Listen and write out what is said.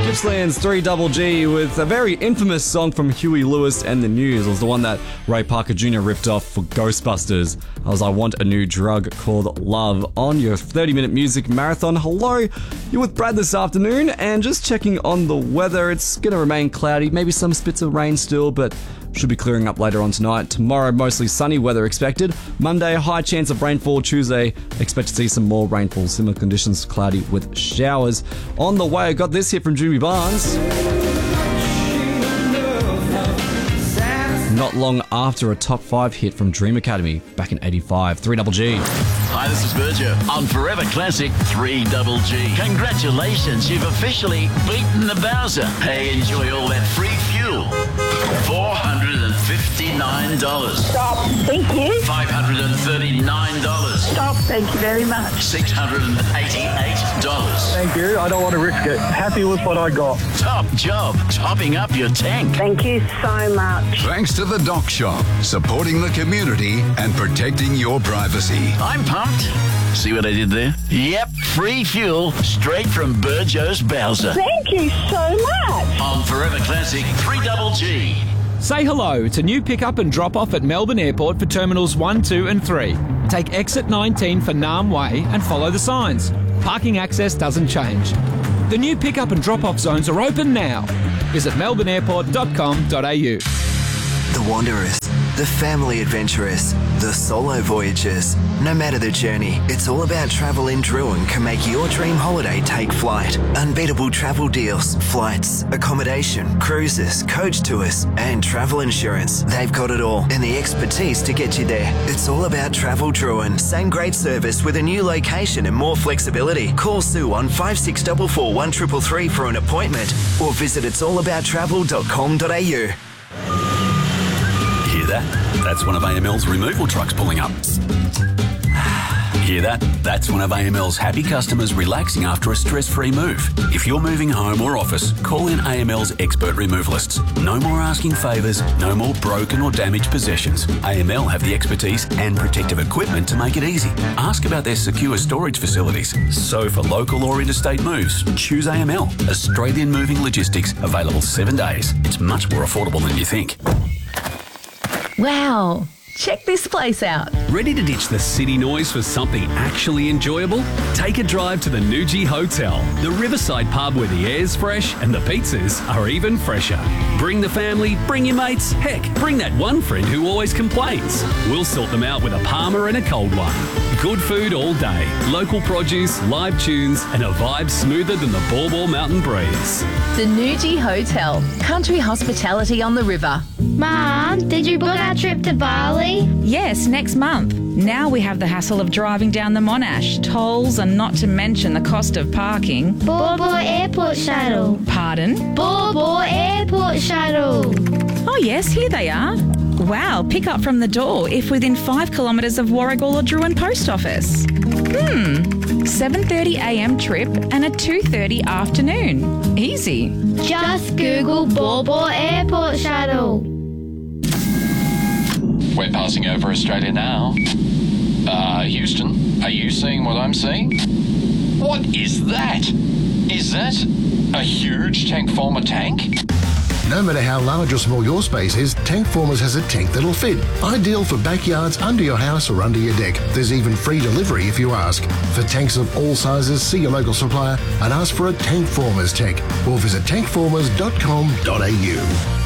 Gippsland's 3GG with a very infamous song from Huey Lewis and the News. It was the one that Ray Parker Jr. ripped off for Ghostbusters. That was I Want a New Drug Called Love on your 30-minute music marathon. Hello, you're with Brad this afternoon, and just checking on the weather. It's going to remain cloudy, maybe some spits of rain still, but should be clearing up later on tonight. Tomorrow, mostly sunny weather expected. Monday, high chance of rainfall. Tuesday, expect to see some more rainfall. Similar conditions, cloudy with showers. On the way, I got this hit from Jimmy Barnes. Not long after a top 5 hit from Dream Academy back in 85. 3GG. Hi, this is Virgil on Forever Classic 3GG. Congratulations, you've officially beaten the Bowser. Hey, enjoy all that free fuel. $459. Stop. Thank you. $539. Stop. Thank you very much. $688. Thank you. I don't want to risk it. Happy with what I got. Top job, topping up your tank. Thank you so much. Thanks to the Doc Shop, supporting the community and protecting your privacy. I'm pumped. See what I did there? Yep, free fuel straight from Burjo's Bowser. Thank you so much. On Forever Classic 3GG. Say hello to new pick-up and drop-off at Melbourne Airport for Terminals 1, 2 and 3. Take exit 19 for Nam Way and follow the signs. Parking access doesn't change. The new pick-up and drop-off zones are open now. Visit melbourneairport.com.au. The wanderers, the family adventurers, the solo voyagers. No matter the journey, it's all about travel in Druin can make your dream holiday take flight. Unbeatable travel deals, flights, accommodation, cruises, coach tours, and travel insurance. They've got it all and the expertise to get you there. It's all about Travel Druin. Same great service with a new location and more flexibility. Call Sue on 5644 1333 for an appointment or visit it'sallabouttravel.com.au. Hear that? That's one of AML's removal trucks pulling up. Hear that? That's one of AML's happy customers relaxing after a stress-free move. If you're moving home or office, call in AML's expert removalists. No more asking favours, no more broken or damaged possessions. AML have the expertise and protective equipment to make it easy. Ask about their secure storage facilities. So for local or interstate moves, choose AML. Australian Moving Logistics, available 7 days. It's much more affordable than you think. Wow, check this place out. Ready to ditch the city noise for something actually enjoyable? Take a drive to the Nuji Hotel, the riverside pub where the air's fresh and the pizzas are even fresher. Bring the family, bring your mates, heck, bring that one friend who always complains. We'll sort them out with a Palmer and a cold one. Good food all day, local produce, live tunes, and a vibe smoother than the Baw Baw Mountain breeze. The Nuji Hotel, country hospitality on the river. Mum, did you book our trip to Bali? Yes, next month. Now we have the hassle of driving down the Monash, tolls, and not to mention the cost of parking. Baw Baw Airport Shuttle. Pardon? Baw Baw Airport Shuttle. Oh yes, here they are. Wow, pick up from the door if within 5 kilometres of Warragul or Druin Post Office. 7:30am trip and a 2:30 afternoon. Easy. Just Google Baw Baw Airport Shuttle. We're passing over Australia now. Houston, are you seeing what I'm seeing? What is that? Is that a huge Tankformer tank? No matter how large or small your space is, Tankformers has a tank that'll fit. Ideal for backyards, under your house or under your deck. There's even free delivery if you ask. For tanks of all sizes, see your local supplier and ask for a Tankformers tank or visit tankformers.com.au.